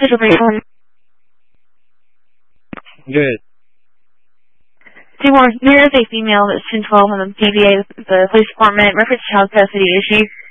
Official 3-1. Good. Seymour, there is a female that's 1012 on the PBA, the police department, reference child custody issue.